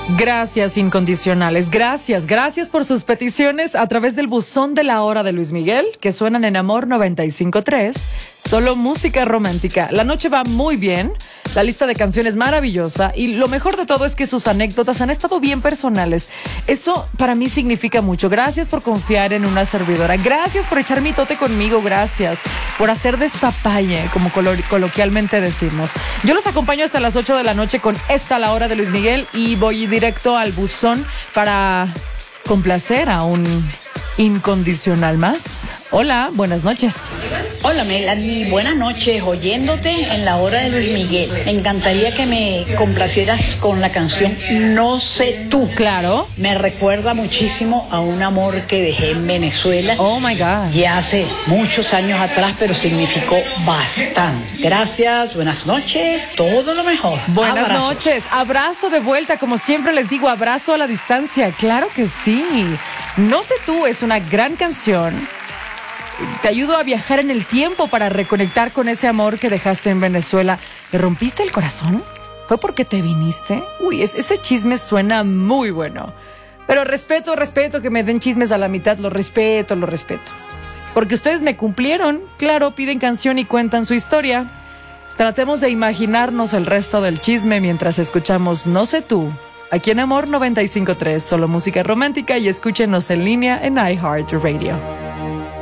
Gracias, incondicionales. Gracias por sus peticiones a través del buzón de la hora de Luis Miguel, que suenan en Amor 95.3. Solo música romántica. La noche va muy bien, la lista de canciones maravillosa y lo mejor de todo es que sus anécdotas han estado bien personales. Eso para mí significa mucho. Gracias por confiar en una servidora. Gracias por echar mitote conmigo. Gracias por hacer despapalle, como coloquialmente decimos. Yo los acompaño hasta las 8 de la noche con esta La Hora de Luis Miguel y voy directo al buzón para complacer a un incondicional más. Hola, buenas noches. Hola Melanie, buenas noches, oyéndote en La Hora de Luis Miguel. Me encantaría que me complacieras con la canción No sé tú. Claro. Me recuerda muchísimo a un amor que dejé en Venezuela. Oh my God. Ya hace muchos años atrás, pero significó bastante. Gracias, buenas noches, todo lo mejor. Buenas Abrazo. noches, abrazo de vuelta, como siempre les digo, abrazo a la distancia. Claro que sí. No sé tú, es una gran canción. Te ayudo a viajar en el tiempo para reconectar con ese amor que dejaste en Venezuela. ¿Le rompiste el corazón? ¿Fue porque te viniste? Uy, ese chisme suena muy bueno. Pero respeto que me den chismes a la mitad. Lo respeto. Porque ustedes me cumplieron. Claro, piden canción y cuentan su historia. Tratemos de imaginarnos el resto del chisme mientras escuchamos No sé tú. Aquí en Amor 95.3, solo música romántica y escúchenos en línea en iHeartRadio.